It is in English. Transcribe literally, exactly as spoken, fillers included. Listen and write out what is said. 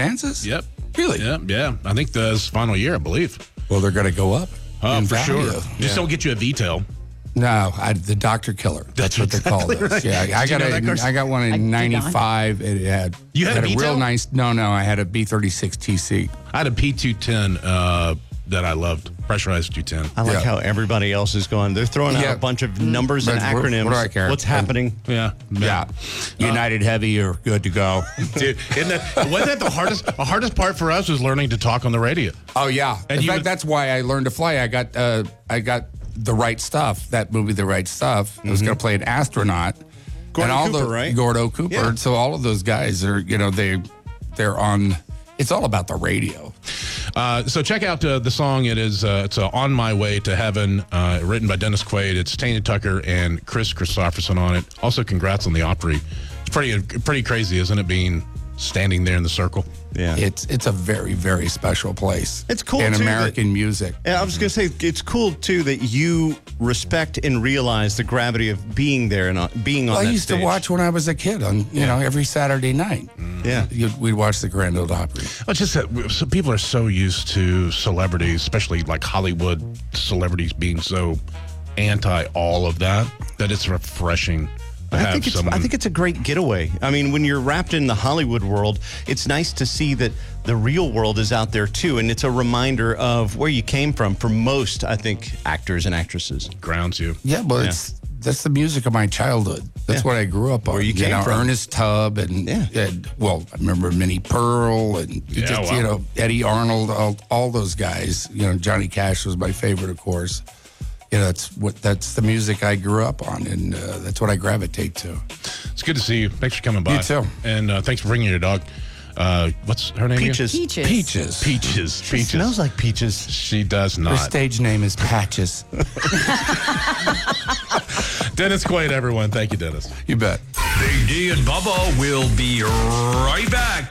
Finances? Yep. Really? Yeah, yeah. I think this final year, I believe. Well, they're going to go up. Oh, in for value. sure. Yeah. Just don't get you a V-tail. No, I, the Doctor Killer. That's, That's what they exactly call it. right. Yeah, I Did you got know a, that, Carson? I got one I in did not. ninety-five. It had You had a a real V-tail? nice. No, no, I had a B thirty-six T C. I had a P two ten uh, that I loved, pressurized two ten. I like Yeah. how everybody else is going. They're throwing out Yeah. a bunch of numbers and But what- acronyms. what do I care? What's happening? Yeah, Yeah, United Heavy are good to go. Dude, isn't that, wasn't that the hardest? The hardest part for us was learning to talk on the radio. Oh yeah. And In you fact, would- that's why I learned to fly. I got uh, I got The Right Stuff. That movie, The Right Stuff. I was going to play an astronaut. Gordon and all Cooper, the, right? Gordo Cooper. Yeah. So all of those guys are, you know, they they're on. It's all about the radio. Uh, so check out uh, the song. It is uh, it's uh, "On My Way to Heaven," uh, written by Dennis Quaid. It's Tanya Tucker and Chris Christopherson on it. Also, congrats on the Opry. It's pretty pretty crazy, isn't it? Being standing there in the circle. Yeah. It's it's a very very special place. It's cool, in too, American that- music. Yeah, I was going to say, it's cool, too, that you respect and realize the gravity of being there and uh, being on Well, I that used stage. to watch when I was a kid on you know every Saturday night. Yeah. You'd, we'd watch the Grand Ole Opry. It's just that we- so people are so used to celebrities, especially like Hollywood celebrities, being so anti all of that that it's refreshing to I have think it's someone. I think it's a great getaway. I mean, when you're wrapped in the Hollywood world, it's nice to see that the real world is out there too, and it's a reminder of where you came from for most, I think, actors and actresses. grounds you. Yeah, well, Yeah. it's that's the music of my childhood. That's Yeah. what I grew up on. Where you came know, from. Ernest Tubb and, Yeah. and well, I remember Minnie Pearl and you Yeah, just wow. you know Eddie Arnold, all, all those guys. You know, Johnny Cash was my favorite, of course. You know, that's what that's the music I grew up on, and uh, that's what I gravitate to. It's good to see you. Thanks for coming by. You too. And uh, thanks for bringing your dog. Uh, what's her name? again? Peaches. Peaches. Peaches. Peaches. It Peaches. smells like peaches. She does Her not. stage name is Patches. Dennis Quaid, everyone. Thank you, Dennis. You bet. Big D and Bubba will be right back.